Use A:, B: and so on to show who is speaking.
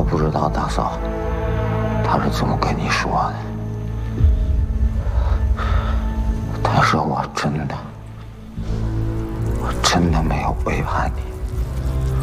A: 不知道大嫂她是怎么跟你说的，但是我真的没有背叛你。